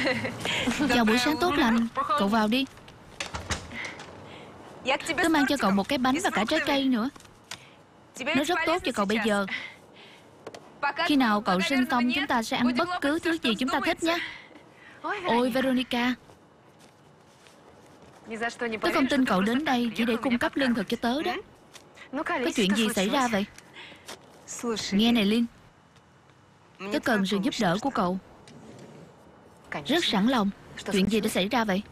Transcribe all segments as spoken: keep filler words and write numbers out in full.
Chào buổi sáng tốt lành. Cậu vào đi. Tôi mang cho cậu một cái bánh và cả trái cây nữa. Nó rất tốt cho cậu bây giờ. Khi nào cậu sinh xong chúng ta sẽ ăn bất cứ thứ gì chúng ta thích nhé. Ôi Veronica, tôi không tin cậu đến đây chỉ để cung cấp lương thực cho tớ đó. Có chuyện gì xảy ra vậy? Nghe này Lynn, tớ cần sự giúp đỡ của cậu. Rất sẵn lòng. Chuyện gì đã xảy ra vậy?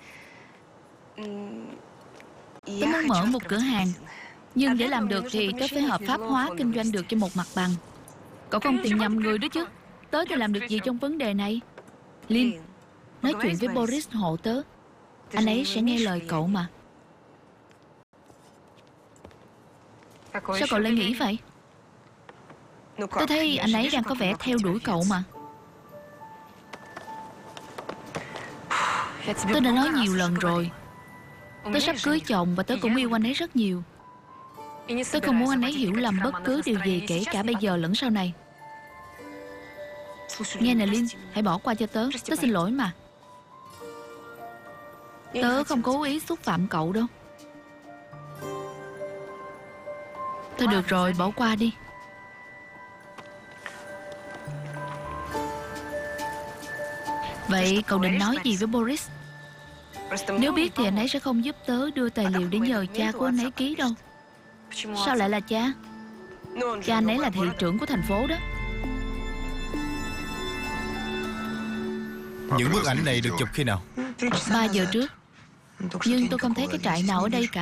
Tớ muốn mở một cửa hàng, nhưng để làm được thì tớ phải hợp pháp hóa kinh doanh được trên một mặt bằng. Cậu không tìm nhầm người đó chứ. Tớ thì làm được gì trong vấn đề này? Lynn, nói chuyện với Boris hộ tớ. Anh ấy sẽ nghe lời cậu mà. Sao cậu lại nghĩ vậy? Tớ thấy anh ấy đang có vẻ theo đuổi cậu mà. Tớ đã nói nhiều lần rồi, tớ sắp cưới chồng và tớ cũng yêu anh ấy rất nhiều. Tớ không muốn anh ấy hiểu lầm bất cứ điều gì, kể cả bây giờ lẫn sau này. Nghe nè Lynn, hãy bỏ qua cho tớ. Tớ xin lỗi mà. Tớ không cố ý xúc phạm cậu đâu. Thôi được rồi, bỏ qua đi. Vậy cậu định nói gì với Boris? Nếu biết thì anh ấy sẽ không giúp tớ đưa tài liệu để nhờ cha của anh ấy ký đâu. Sao lại là cha? Cha anh ấy là thị trưởng của thành phố đó. Những bức ảnh này được chụp khi nào? Ba giờ trước. Nhưng tôi không thấy cái trại nào ở đây cả.